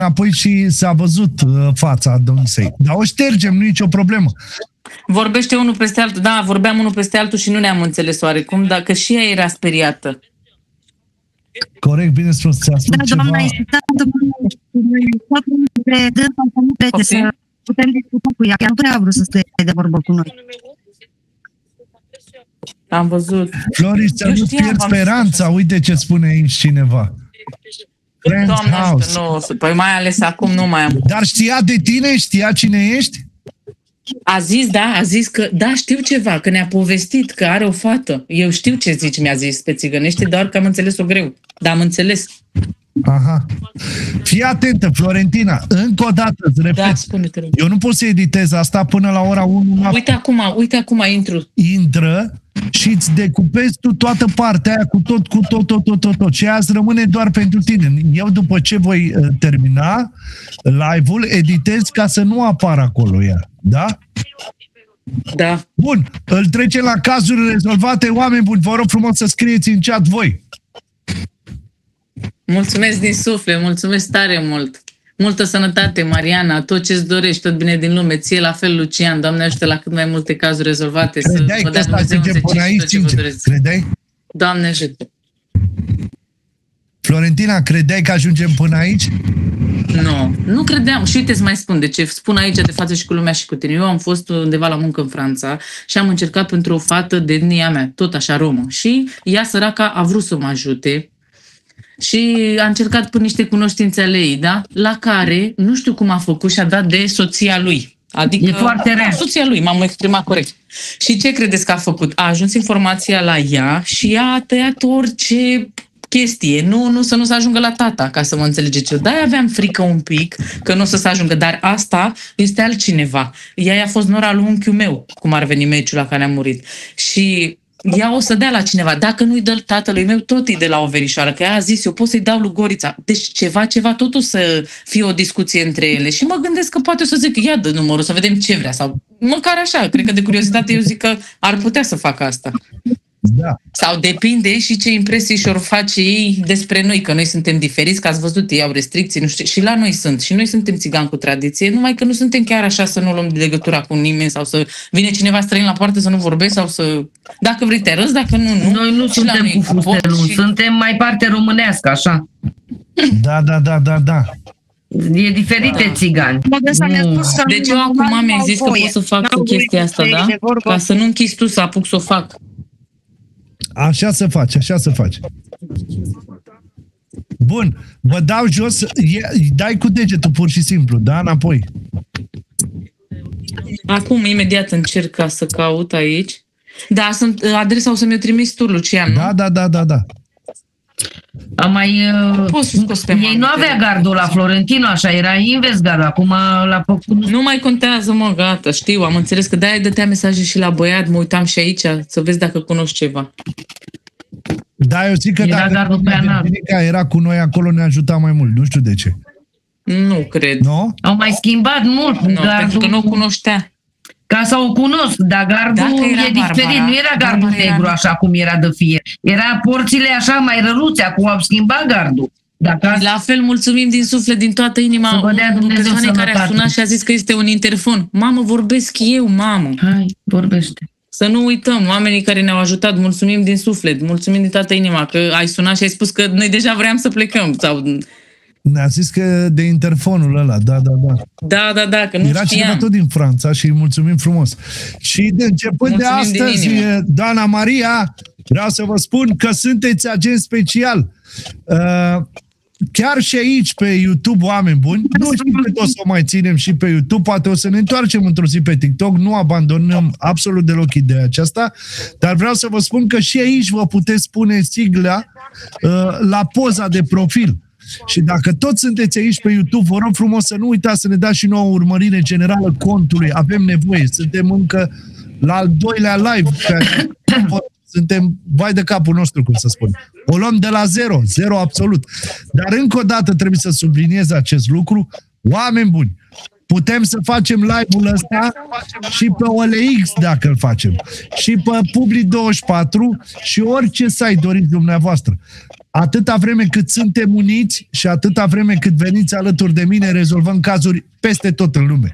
înapoi și s-a văzut fața domnisei. Dar o ștergem, nu e nicio problemă. Vorbește unul peste altul. Da, vorbeam unul peste altul și nu ne-am înțeles oarecum, dacă și ea era speriată. Corect, bine spus. Ți-a spus ceva? Doamna, este să putem discuta cu ea. Chiar nu prea a vrut să stea de vorbă cu noi. Am văzut. Floris, nu pierd speranța. Uite ce spune aici cineva. Doamne, nu, păi mai ales acum nu mai am. Dar știa de tine? Știa cine ești? A zis că, da, știu ceva, că ne-a povestit că are o fată. Eu știu ce zici, mi-a zis pe țigănește, doar că am înțeles-o greu. Dar am înțeles. Aha. Fii atentă, Florentina, încă o dată, îți repet. Da, spune-te. Eu nu pot să editez asta până la ora 1. Uite acum intru. Intră și îți decupezi tu toată partea aia cu tot. Și aia îți rămâne doar pentru tine. Eu după ce voi termina live-ul, editez ca să nu apară acolo ea. Da? Da. Bun. Îl trece la cazuri rezolvate. Oameni buni, vă rog frumos să scrieți în chat voi. Mulțumesc din suflet, mulțumesc tare mult. Multă sănătate, Mariana, tot ce-ți dorești, tot bine din lume. Ție la fel, Lucian, Doamne ajută la cât mai multe cazuri rezolvate. Credeai că asta ajunge până aici, sincer? Credeai? Doamne ajută. Florentina, credeai că ajungem până aici? Nu credeam. Și uite, îți mai spun de ce. Spun aici de față și cu lumea și cu tine. Eu am fost undeva la muncă în Franța și am încercat pentru o fată de etnia mea, tot așa romă. Și ea, săraca, a vrut să mă ajute. Și a încercat până niște cunoștințe ale ei, da? La care, nu știu cum a făcut și a dat de soția lui. Adică, e foarte rea. Soția lui, m-am exprimat corect. Și ce credeți că a făcut? A ajuns informația la ea și ea a tăiat orice chestie. Să nu se ajungă la tata, ca să mă înțelegeți eu. De-aia aveam frică un pic că nu o să se ajungă. Dar asta este altcineva. Ea a fost nora lui unchiul meu, cum ar veni meciul la care a murit. Și ea o să dea la cineva. Dacă nu-i dă tatălui meu, tot îi dă la o verișoară. Că ea a zis, eu pot să-i dau lui Gorița. Deci ceva, tot o să fie o discuție între ele. Și mă gândesc că poate o să zic, ia dă numărul, să vedem ce vrea. Sau măcar așa, cred că de curiozitate eu zic că ar putea să facă asta. Da. Sau depinde și ce impresii și-or face ei despre noi, că noi suntem diferiți, că ați văzut, ei au restricții, nu știu, și la noi sunt. Și noi suntem țigani cu tradiție, numai că nu suntem chiar așa să nu luăm legătura cu nimeni sau să vine cineva străin la poartă să nu vorbesc sau să... Dacă vrei te arăți, dacă nu, nu. Noi nu și suntem cu fustelul, suntem mai parte românească, așa. Da. E diferit de țigani. Deci eu acum mi-ai zis că pot să fac chestia asta, da? Ca să nu închizi tu să apuc să o fac. Așa să faci. Bun, vă dau jos, dai cu degetul pur și simplu, da, înapoi. Acum, imediat încerc ca să caut aici. Da, adresa o să mi-o trimis tu, Lucian, nu? Da. Am mai... Ei nu avea gardul la Florentino, așa, era invers gardul, acum l-a făcut... Nu mai contează, mă, gata, știu, am înțeles că de-aia dătea mesaje și la băiat, mă uitam și aici, să vezi dacă cunoști ceva. Da, eu zic că dacă era cu noi acolo, ne ajuta mai mult, nu știu de ce. Nu cred. Nu? Au mai schimbat mult gardul. Pentru că nu o cunoștea. Ca să o cunosc, dar gardul e diferit, nu era gardul negru așa cum era de fie. Era porțile așa mai răruțe, acum au schimbat gardul. La fel, mulțumim din suflet, din toată inima, persoane care a sunat și a zis că este un interfon. Mamă, vorbesc eu, mamă. Hai, vorbește. Să nu uităm, oamenii care ne-au ajutat, mulțumim din suflet, mulțumim din toată inima, că ai sunat și ai spus că noi deja vreau să plecăm. Sau... Ne-a zis că de interfonul ăla, da. Da, că nu era știam. cineva tot din Franța și îi mulțumim frumos. Și de începând de astăzi, Doamna Maria, vreau să vă spun că sunteți agent special. Chiar și aici pe YouTube, oameni buni, nu știu cât o să o mai ținem și pe YouTube, poate o să ne întoarcem într-o zi pe TikTok, nu abandonăm absolut deloc ideea aceasta, dar vreau să vă spun că și aici vă puteți pune sigla la poza de profil. Și dacă toți sunteți aici pe YouTube, vă rog frumos să nu uitați să ne dați și nouă urmărire generală contului. Avem nevoie. Suntem încă la al doilea live. Suntem vai de capul nostru, cum să spun. O luăm de la zero absolut. Dar încă o dată trebuie să subliniez acest lucru. Oameni buni, putem să facem live-ul ăsta și pe OLX dacă îl facem. Și pe Publi24 și orice site doriți dumneavoastră. atâta vreme cât suntem uniți și atâta vreme cât veniți alături de mine, rezolvăm cazuri peste tot în lume.